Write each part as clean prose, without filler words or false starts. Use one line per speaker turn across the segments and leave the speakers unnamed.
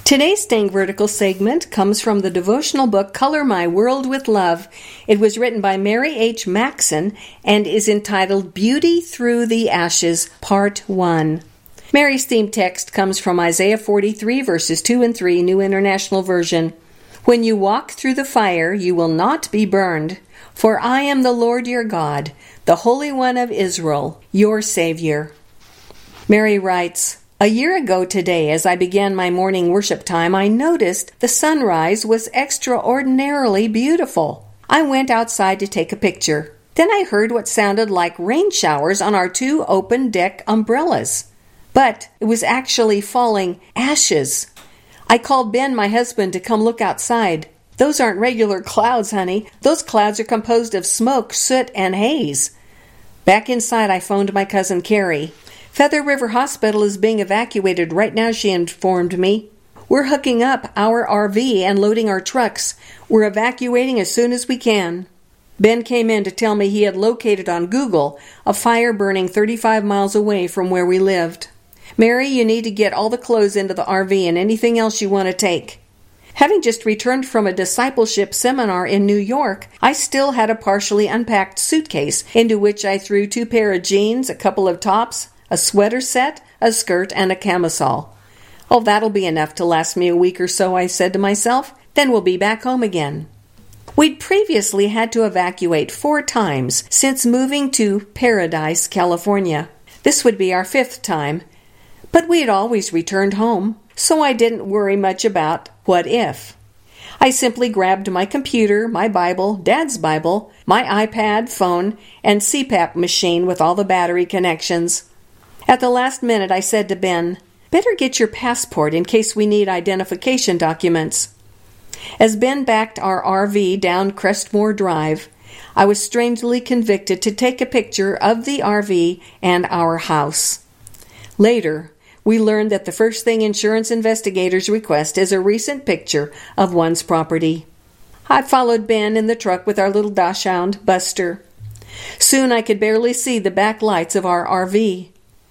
Today's Staying Vertical segment comes from the devotional book Color My World with Love. It was written by Mary H. Maxson and is entitled Beauty Through the Ashes, Part 1. Mary's theme text comes from Isaiah 43, verses 2 and 3, New International Version. When you walk through the fire, you will not be burned, for I am the Lord your God, the Holy One of Israel, your Savior. Mary writes, a year ago today, as I began my morning worship time, I noticed the sunrise was extraordinarily beautiful. I went outside to take a picture. Then I heard what sounded like rain showers on our 2 open deck umbrellas. But it was actually falling ashes. I called Ben, my husband, to come look outside. Those aren't regular clouds, honey. Those clouds are composed of smoke, soot, and haze. Back inside, I phoned my cousin Carrie. Feather River Hospital is being evacuated right now, she informed me. We're hooking up our RV and loading our trucks. We're evacuating as soon as we can. Ben came in to tell me he had located on Google a fire burning 35 miles away from where we lived. Mary, you need to get all the clothes into the RV and anything else you want to take. Having just returned from a discipleship seminar in New York, I still had a partially unpacked suitcase into which I threw 2 pair of jeans, a couple of tops, a sweater set, a skirt, and a camisole. Oh, that'll be enough to last me a week or so, I said to myself. Then we'll be back home again. We'd previously had to evacuate 4 times since moving to Paradise, California. This would be our 5th time, but we had always returned home, so I didn't worry much about what if. I simply grabbed my computer, my Bible, Dad's Bible, my iPad, phone, and CPAP machine with all the battery connections. At the last minute, I said to Ben, better get your passport in case we need identification documents. As Ben backed our RV down Crestmore Drive, I was strangely convicted to take a picture of the RV and our house. Later, we learned that the first thing insurance investigators request is a recent picture of one's property. I followed Ben in the truck with our little dachshund, Buster. Soon I could barely see the back lights of our RV.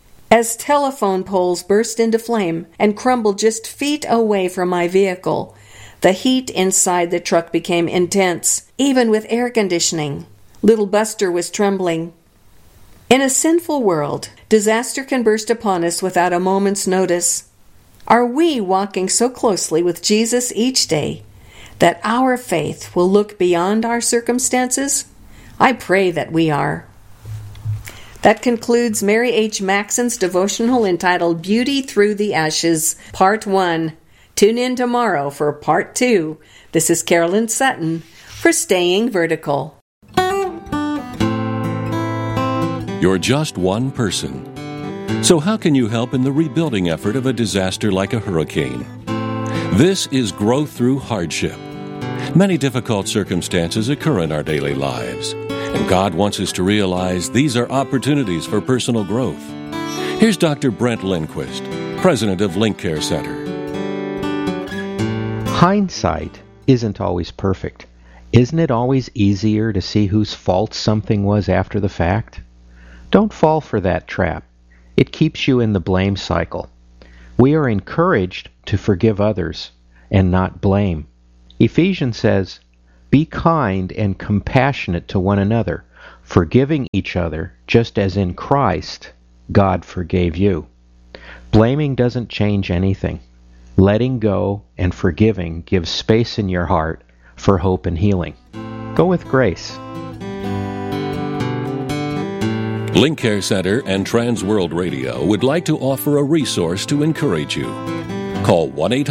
As telephone poles burst into flame and crumbled just feet away from my vehicle, the heat inside the truck became intense, even with air conditioning. Little Buster was trembling. In a sinful world, disaster can burst upon us without a moment's notice. Are we walking so closely with Jesus each day that our faith will look beyond our circumstances? I pray that we are. That concludes Mary H. Maxson's devotional entitled Beauty Through the Ashes, Part 1. Tune in tomorrow for Part 2. This is Carolyn Sutton for Staying Vertical.
You're just one person. So how can you help in the rebuilding effort of a disaster like a hurricane? This is Growth Through Hardship. Many difficult circumstances occur in our daily lives, and God wants us to realize these are opportunities for personal growth. Here's Dr. Brent Lindquist, president of Link Care Center.
Hindsight isn't always perfect. Isn't it always easier to see whose fault something was after the fact? Don't fall for that trap. It keeps you in the blame cycle. We are encouraged to forgive others and not blame. Ephesians says, be kind and compassionate to one another, forgiving each other just as in Christ God forgave you. Blaming doesn't change anything. Letting go and forgiving gives space in your heart for hope and healing. Go with grace.
Link Care Center and Trans World Radio would like to offer a resource to encourage you. Call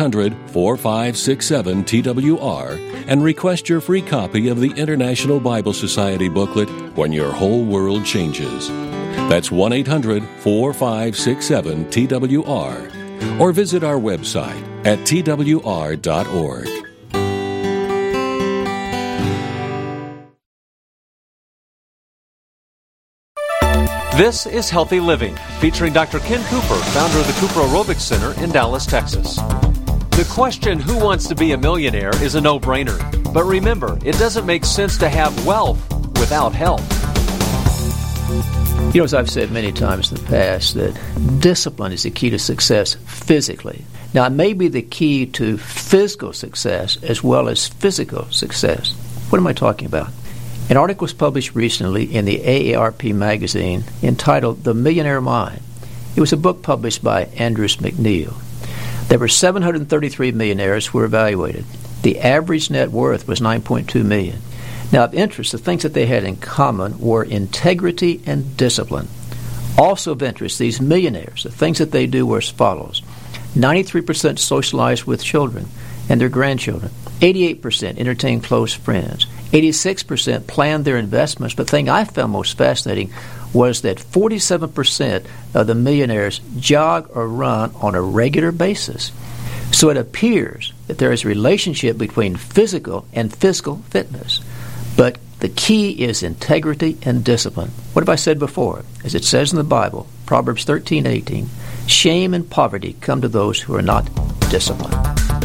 1-800-4567-TWR and request your free copy of the International Bible Society booklet, When Your Whole World Changes. That's 1-800-4567-TWR. Or visit our website at twr.org.
This is Healthy Living, featuring Dr. Ken Cooper, founder of the Cooper Aerobics Center in Dallas, Texas. The question, who wants to be a millionaire, is a no-brainer. But remember, it doesn't make sense to have wealth without health.
You know, as I've said many times in the past, that discipline is the key to success physically. Now, it may be the key to physical success as well as physical success. What am I talking about? An article was published recently in the AARP magazine entitled The Millionaire Mind. It was a book published by Andrews McNeil. There were 733 millionaires who were evaluated. The average net worth was $9.2 million. Now, of interest, the things that they had in common were integrity and discipline. Also of interest, these millionaires, the things that they do were as follows. 93% socialize with children and their grandchildren. 88% entertain close friends. 86% plan their investments. But the thing I found most fascinating was that 47% of the millionaires jog or run on a regular basis. So it appears that there is a relationship between physical and fiscal fitness. But the key is integrity and discipline. What have I said before? As it says in the Bible, Proverbs 13:18, shame and poverty come to those who are not disciplined.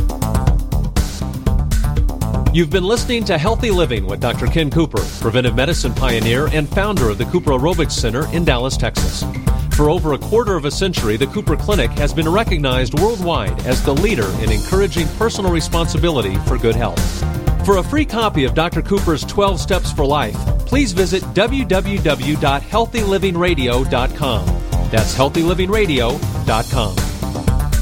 You've been listening to Healthy Living with Dr. Ken Cooper, preventive medicine pioneer and founder of the Cooper Aerobics Center in Dallas, Texas. For over a quarter of a century, the Cooper Clinic has been recognized worldwide as the leader in encouraging personal responsibility for good health. For a free copy of Dr. Cooper's 12 Steps for Life, please visit www.healthylivingradio.com. That's healthylivingradio.com.